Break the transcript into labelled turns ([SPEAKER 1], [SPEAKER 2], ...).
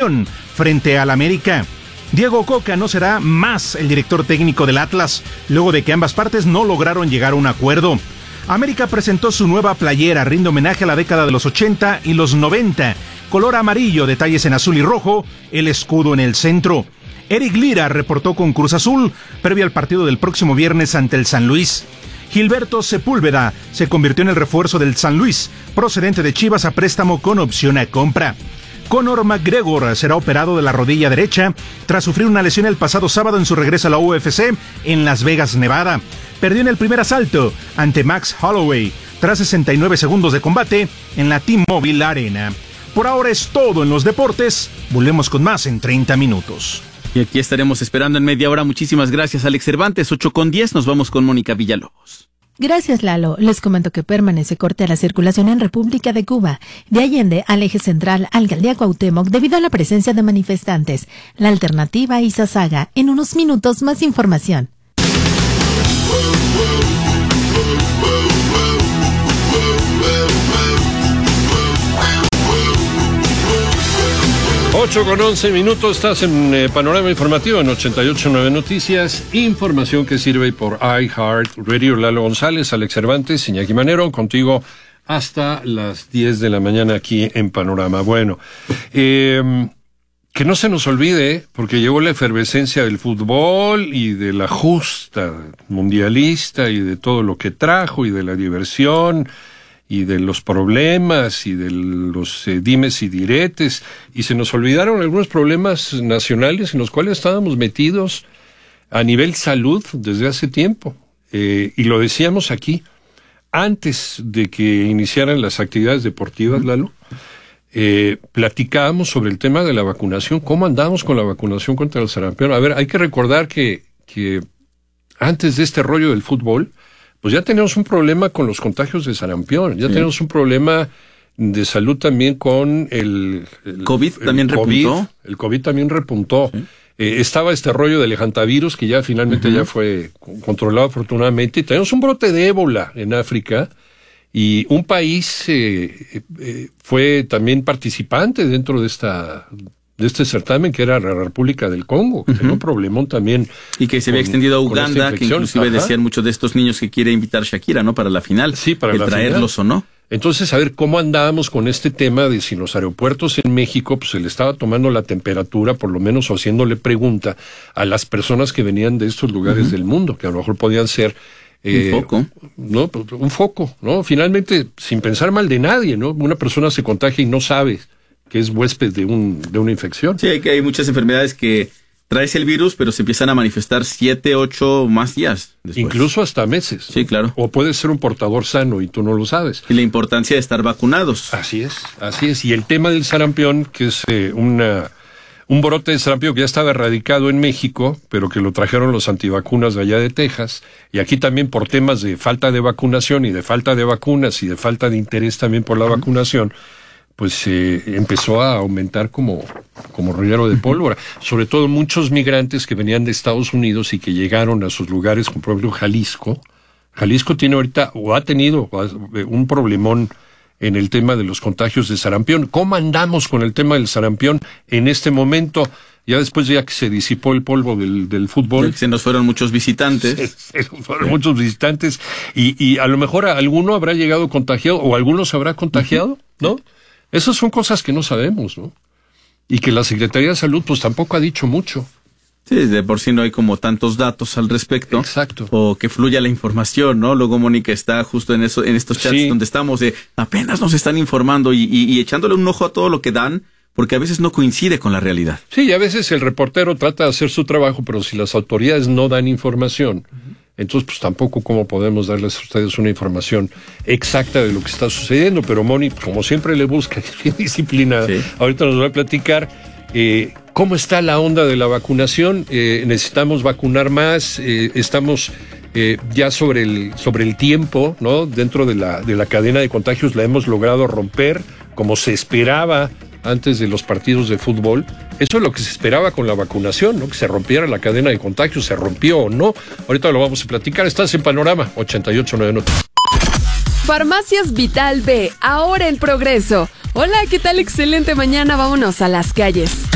[SPEAKER 1] León frente al América. Diego Coca no será más el director técnico del Atlas, luego de que ambas partes no lograron llegar a un acuerdo. América presentó su nueva playera, rinde homenaje a la década de los 80 y los 90. Color amarillo, detalles en azul y rojo, el escudo en el centro. Eric Lira reportó con Cruz Azul, previo al partido del próximo viernes ante el San Luis. Gilberto Sepúlveda se convirtió en el refuerzo del San Luis, procedente de Chivas a préstamo con opción a compra. Conor McGregor será operado de la rodilla derecha tras sufrir una lesión el pasado sábado en su regreso a la UFC en Las Vegas, Nevada. Perdió en el primer asalto ante Max Holloway tras 69 segundos de combate en la T-Mobile Arena. Por ahora es todo en los deportes. Volvemos con más en 30 minutos.
[SPEAKER 2] Y aquí estaremos esperando en media hora. Muchísimas gracias, Alex Cervantes. 8:10, nos vamos con Mónica Villalobos.
[SPEAKER 3] Gracias, Lalo. Les comento que permanece corte a la circulación en República de Cuba, de Allende al eje central Alcaldía Cuauhtémoc, debido a la presencia de manifestantes. La alternativa Izazaga. En unos minutos, más información.
[SPEAKER 4] Ocho con 11 minutos, estás en Panorama Informativo en 88.9 Noticias, información que sirve por iHeartRadio. Lalo González, Alex Cervantes, Iñaki Manero, contigo hasta las 10 de la mañana aquí en Panorama. Bueno, que no se nos olvide, porque llegó la efervescencia del fútbol y de la justa mundialista y de todo lo que trajo y de la diversión y de los problemas y de los dimes y diretes, y se nos olvidaron algunos problemas nacionales en los cuales estábamos metidos a nivel salud desde hace tiempo. Y lo decíamos aquí, antes de que iniciaran las actividades deportivas, Lalo, platicábamos sobre el tema de la vacunación, cómo andamos con la vacunación contra el sarampión. A ver, hay que recordar que antes de este rollo del fútbol, pues ya tenemos un problema con los contagios de sarampión, ya tenemos un problema de salud también con el
[SPEAKER 2] COVID también repuntó.
[SPEAKER 4] El COVID también repuntó. Sí. Estaba este rollo del hantavirus que ya finalmente ya fue controlado afortunadamente. Tenemos un brote de ébola en África y un país fue también participante dentro de este certamen, que era la República del Congo, que tenía un problemón también. Y que se había extendido a Uganda, que inclusive decían muchos de estos niños que quiere invitar Shakira, ¿no? Para la final. Sí, para la traerlos final. O no. Entonces, a ver, ¿cómo andábamos con este tema de si los aeropuertos en México, pues se le estaba tomando la temperatura, por lo menos, o haciéndole pregunta a las personas que venían de estos lugares del mundo, que a lo mejor podían ser un foco. No, un foco, ¿no? Finalmente, sin pensar mal de nadie, ¿no? Una persona se contagia y no sabe que es huésped de una infección. Sí, hay muchas enfermedades que traes el virus, pero se empiezan a manifestar 7, 8 más días después. Incluso hasta meses. Sí, claro. O puedes ser un portador sano y tú no lo sabes. Y la importancia de estar vacunados. Así es. Y el tema del sarampión, que es un brote de sarampión que ya estaba erradicado en México, pero que lo trajeron los antivacunas de allá de Texas, y aquí también por temas de falta de vacunación y de falta de vacunas y de falta de interés también por la vacunación, pues empezó a aumentar como reguero de pólvora. Sobre todo muchos migrantes que venían de Estados Unidos y que llegaron a sus lugares, como por ejemplo Jalisco. Jalisco tiene ahorita, o ha tenido, un problemón en el tema de los contagios de sarampión. ¿Cómo andamos con el tema del sarampión en este momento? Ya después, ya que se disipó el polvo del fútbol. Se nos fueron muchos visitantes. Muchos visitantes. Y a lo mejor alguno habrá llegado contagiado, o alguno se habrá contagiado, ¿no? Esas son cosas que no sabemos, ¿no? Y que la Secretaría de Salud pues tampoco ha dicho mucho. Sí, de por sí no hay como tantos datos al respecto. Exacto. O que fluya la información, ¿no? Luego Mónica está justo en estos chats donde estamos, apenas nos están informando y echándole un ojo a todo lo que dan, porque a veces no coincide con la realidad. Sí, y a veces el reportero trata de hacer su trabajo, pero si las autoridades no dan información, entonces pues tampoco cómo podemos darles a ustedes una información exacta de lo que está sucediendo. Pero Moni, como siempre le busca, es bien disciplinada. Sí. Ahorita nos va a platicar cómo está la onda de la vacunación. Necesitamos vacunar más, estamos ya sobre el tiempo, ¿no? Dentro de la cadena de contagios la hemos logrado romper, como se esperaba antes de los partidos de fútbol. Eso es lo que se esperaba con la vacunación, ¿no? Que se rompiera la cadena de contagios. ¿Se rompió o no? Ahorita lo vamos a platicar. Estás en Panorama 88.9 Noticias.
[SPEAKER 5] Farmacias Vital B, ahora en Progreso. Hola, ¿qué tal? Excelente mañana. Vámonos a las calles.